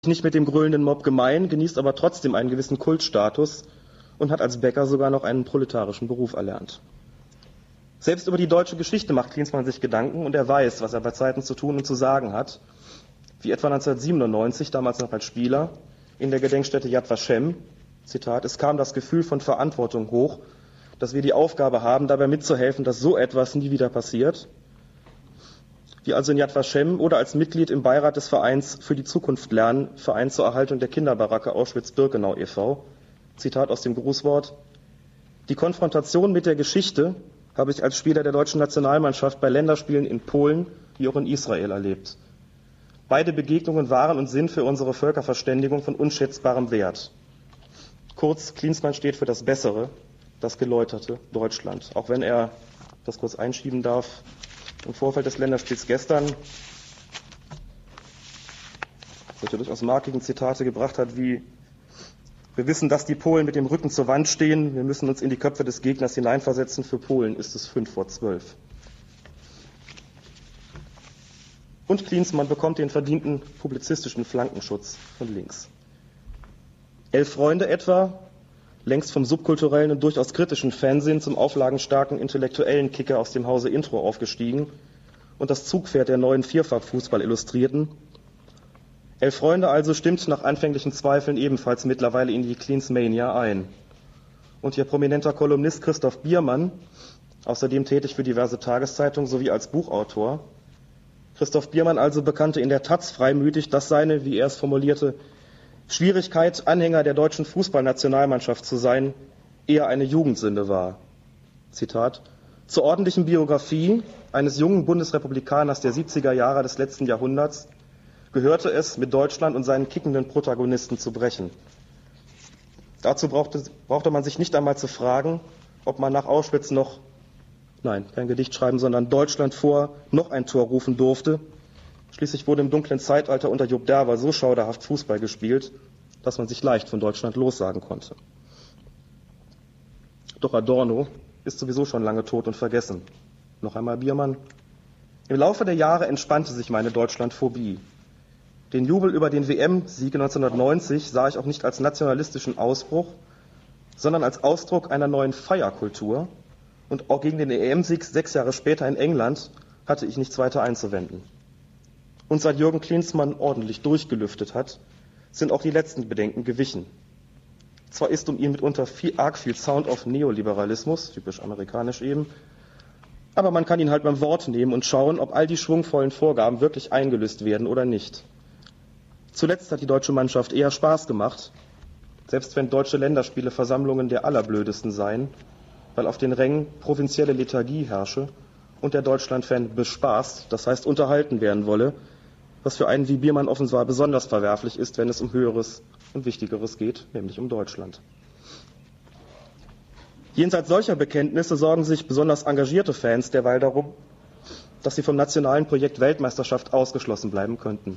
nicht mit dem grölenden Mob gemein, genießt aber trotzdem einen gewissen Kultstatus und hat als Bäcker sogar noch einen proletarischen Beruf erlernt. Selbst über die deutsche Geschichte macht Klinsmann sich Gedanken und er weiß, was er bei Zeiten zu tun und zu sagen hat, wie etwa 1997, damals noch als Spieler, in der Gedenkstätte Yad Vashem, Zitat, es kam das Gefühl von Verantwortung hoch, dass wir die Aufgabe haben, dabei mitzuhelfen, dass so etwas nie wieder passiert. Wie also in Yad Vashem oder als Mitglied im Beirat des Vereins für die Zukunft lernen, Verein zur Erhaltung der Kinderbaracke Auschwitz-Birkenau e.V., Zitat aus dem Grußwort, die Konfrontation mit der Geschichte habe ich als Spieler der deutschen Nationalmannschaft bei Länderspielen in Polen wie auch in Israel erlebt. Beide Begegnungen waren und sind für unsere Völkerverständigung von unschätzbarem Wert. Kurz, Klinsmann steht für das bessere, das geläuterte Deutschland. Auch wenn er, das kurz einschieben darf, im Vorfeld des Länderspiels gestern solche durchaus markigen Zitate gebracht hat wie: Wir wissen, dass die Polen mit dem Rücken zur Wand stehen. Wir müssen uns in die Köpfe des Gegners hineinversetzen. Für Polen ist es 11:55. Und Klinsmann bekommt den verdienten publizistischen Flankenschutz von links. 11 Freunde etwa, längst vom subkulturellen und durchaus kritischen Fernsehen zum auflagenstarken intellektuellen Kicker aus dem Hause Intro aufgestiegen und das Zugpferd der neuen Vierfach-Fußball illustrierten. 11 Freunde also stimmt nach anfänglichen Zweifeln ebenfalls mittlerweile in die Klinsmania ein. Und ihr prominenter Kolumnist Christoph Biermann, außerdem tätig für diverse Tageszeitungen sowie als Buchautor. Christoph Biermann also bekannte in der Taz freimütig, dass seine, wie er es formulierte, Schwierigkeit, Anhänger der deutschen Fußballnationalmannschaft zu sein, eher eine Jugendsünde war. Zitat: Zur ordentlichen Biografie eines jungen Bundesrepublikaners der 70er Jahre des letzten Jahrhunderts gehörte es, mit Deutschland und seinen kickenden Protagonisten zu brechen. Dazu brauchte man sich nicht einmal zu fragen, ob man nach Auschwitz kein Gedicht schreiben, sondern Deutschland vor noch ein Tor rufen durfte. Schließlich wurde im dunklen Zeitalter unter Jupp Derber so schauderhaft Fußball gespielt, dass man sich leicht von Deutschland lossagen konnte. Doch Adorno ist sowieso schon lange tot und vergessen. Noch einmal Biermann. Im Laufe der Jahre entspannte sich meine Deutschlandphobie. Den Jubel über den WM-Sieg 1990 sah ich auch nicht als nationalistischen Ausbruch, sondern als Ausdruck einer neuen Feierkultur. Und auch gegen den EM-Sieg 6 Jahre später in England hatte ich nichts weiter einzuwenden. Und seit Jürgen Klinsmann ordentlich durchgelüftet hat, sind auch die letzten Bedenken gewichen. Zwar ist um ihn mitunter arg viel Sound of Neoliberalismus, typisch amerikanisch eben, aber man kann ihn halt beim Wort nehmen und schauen, ob all die schwungvollen Vorgaben wirklich eingelöst werden oder nicht. Zuletzt hat die deutsche Mannschaft eher Spaß gemacht, selbst wenn deutsche Länderspiele Versammlungen der allerblödesten seien, weil auf den Rängen provinzielle Lethargie herrsche und der Deutschland-Fan bespaßt, das heißt unterhalten werden wolle, was für einen wie Biermann offenbar besonders verwerflich ist, wenn es um Höheres und Wichtigeres geht, nämlich um Deutschland. Jenseits solcher Bekenntnisse sorgen sich besonders engagierte Fans derweil darum, dass sie vom nationalen Projekt Weltmeisterschaft ausgeschlossen bleiben könnten.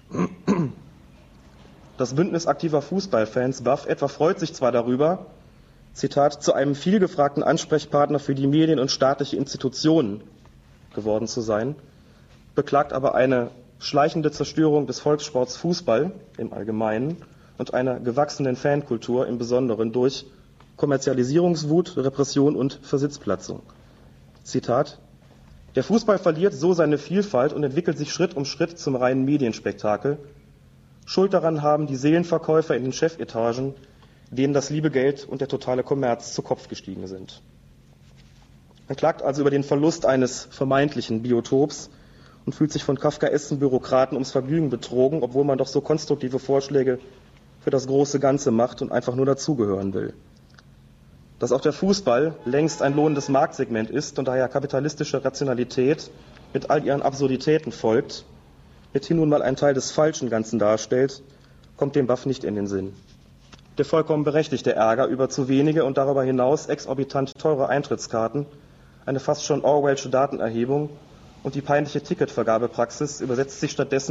Das Bündnis aktiver Fußballfans BAF etwa freut sich zwar darüber, Zitat, zu einem vielgefragten Ansprechpartner für die Medien und staatliche Institutionen geworden zu sein, beklagt aber eine schleichende Zerstörung des Volkssports Fußball im Allgemeinen und einer gewachsenen Fankultur im Besonderen durch Kommerzialisierungswut, Repression und Versitzplatzung. Zitat: Der Fußball verliert so seine Vielfalt und entwickelt sich Schritt um Schritt zum reinen Medienspektakel. Schuld daran haben die Seelenverkäufer in den Chefetagen, denen das liebe Geld und der totale Kommerz zu Kopf gestiegen sind. Man klagt also über den Verlust eines vermeintlichen Biotops und fühlt sich von kafkaesken Bürokraten ums Vergnügen betrogen, obwohl man doch so konstruktive Vorschläge für das große Ganze macht und einfach nur dazugehören will. Dass auch der Fußball längst ein lohnendes Marktsegment ist und daher kapitalistische Rationalität mit all ihren Absurditäten folgt, mithin nun mal ein Teil des falschen Ganzen darstellt, kommt dem BAF nicht in den Sinn. Der vollkommen berechtigte Ärger über zu wenige und darüber hinaus exorbitant teure Eintrittskarten, eine fast schon Orwellsche Datenerhebung und die peinliche Ticketvergabepraxis übersetzt sich stattdessen